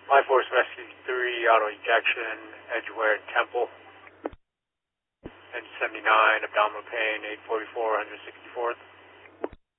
Life Force Rescue 3, auto ejection, Edgeware Temple. And 79, abdominal pain, 844, 164th.